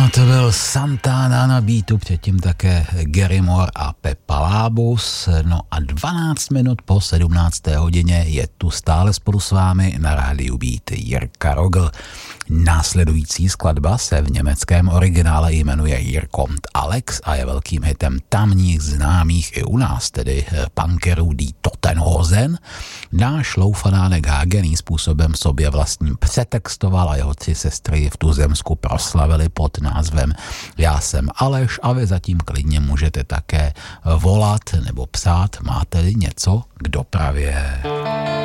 No to byl Santana na beatu, předtím také Gary Moore a Peppa Labus. No a 12 minut po 17. hodině je tu stále spolu s vámi na rádiu Beat Jirka Rogl. Následující skladba se v německém originále jmenuje Hier kommt Alex a je velkým hitem tamních známých i u nás, tedy punkerů Die Totenhosen. Náš loufanánek Hagen způsobem sobě vlastním přetextoval a jeho 3 sestry v tuzemsku proslavili pod názvem Já jsem Aleš a vy zatím klidně můžete také volat nebo psát, máte-li něco k dopravě.